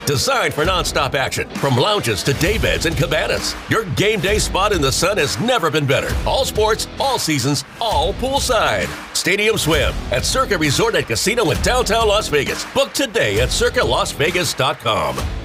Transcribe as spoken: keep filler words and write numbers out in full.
Designed for nonstop action, from lounges to daybeds and cabanas, your game day spot in the sun has never been better. All sports, all seasons, all poolside. Stadium Swim at Circa Resort and Casino in downtown Las Vegas. Book today at circa las vegas dot com.